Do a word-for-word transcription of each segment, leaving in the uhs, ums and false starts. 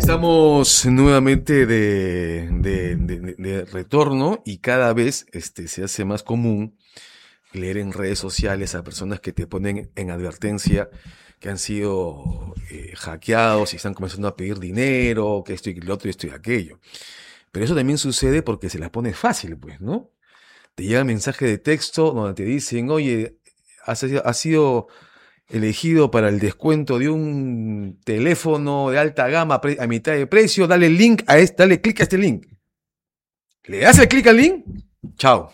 Estamos nuevamente de, de, de, de retorno y cada vez este, se hace más común leer en redes sociales a personas que te ponen en advertencia que han sido eh, hackeados y están comenzando a pedir dinero, que esto y lo otro y esto y aquello. Pero eso también sucede porque se las pone fácil, pues, ¿no? Te llega un mensaje de texto donde te dicen, oye, has, has sido elegido para el descuento de un teléfono de alta gama a mitad de precio, dale link a este, dale clic a este link. Le das el clic al link, chao.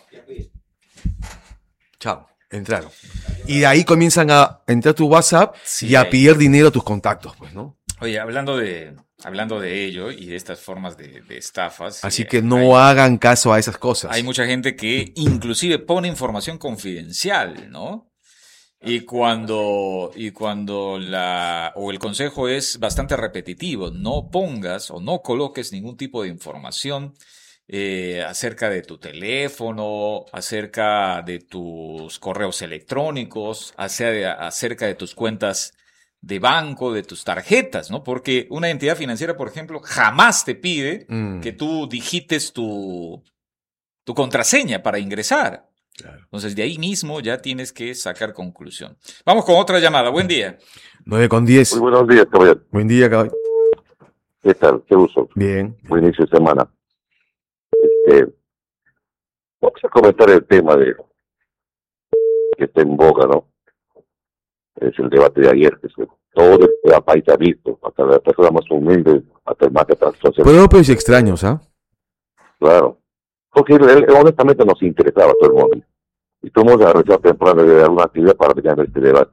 Chao, entraron. Y de ahí comienzan a entrar a tu WhatsApp sí, y a pedir dinero a tus contactos, pues, ¿no? Oye, hablando de, hablando de ello y de estas formas de, de estafas. Así que no hay, hagan caso a esas cosas. Hay mucha gente que inclusive pone información confidencial, ¿no? Y cuando, y cuando la, o el consejo es bastante repetitivo, no pongas o no coloques ningún tipo de información eh, acerca de tu teléfono, acerca de tus correos electrónicos, acerca, acerca de tus cuentas de banco, de tus tarjetas, ¿no? Porque una entidad financiera, por ejemplo, jamás te pide mm. que tú digites tu, tu contraseña para ingresar. Claro. Entonces, de ahí mismo ya tienes que sacar conclusión. Vamos con otra llamada. Buen día. nueve con diez. Muy buenos días, caballero. Buen día, caballero. ¿Qué tal? Qué gusto. Bien. Buen inicio de semana. Este, vamos a comentar el tema de que está en boga, ¿no? Es el debate de ayer, que es que todo el país ha visto, hasta la persona más humilde, hasta el más que transformación. Propios y extraños, ¿ah? ¿eh? Claro. Porque él, honestamente nos interesaba a todo el mundo. Y todo el mundo arrechó temprano de dar una actividad para tener este debate.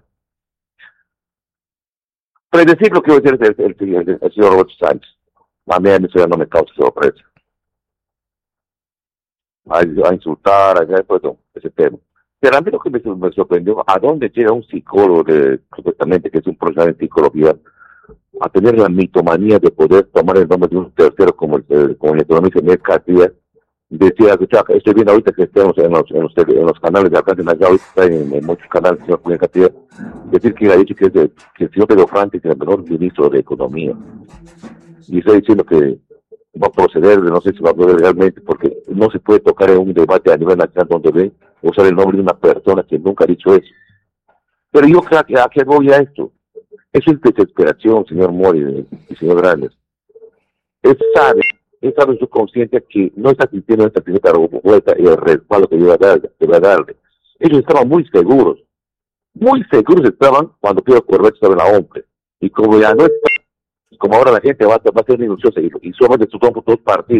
Predecir lo que iba a decir el, el, el, el señor Roberto Sánchez. A mí, a mí eso ya no me causa sorpresa. A, a insultar, a hacer todo ese tema. Pero a mí lo que me, me sorprendió, ¿a dónde llega un psicólogo, de, supuestamente que es un profesional en psicología, a tener la mitomanía de poder tomar el nombre de un tercero como el, el, como el economista Miguel Castillo? Decía, estoy viendo ahorita que estamos en los, en los, en los canales de acá de Nayarit, está en, en muchos canales, señor Julián Castillo, decir que ha dicho que, es de, que el señor Pedro Franco es el mejor ministro de Economía. Y está diciendo que va a proceder, no sé si va a proceder realmente, porque no se puede tocar en un debate a nivel nacional donde ven usar el nombre de una persona que nunca ha dicho eso. Pero yo creo que a qué voy a esto. Eso es desesperación, señor Mori y señor Grandes. Él sabe, él sabe en su conciencia que no está sintiendo esta primera vuelta y el respaldo que iba a dar, que iba a darle. Ellos estaban muy seguros, muy seguros estaban cuando Pedro Corbecho estaba en la OMPE. Y como ya no está, como ahora la gente va, va a ser minuciosa y, y solamente son dos partidos.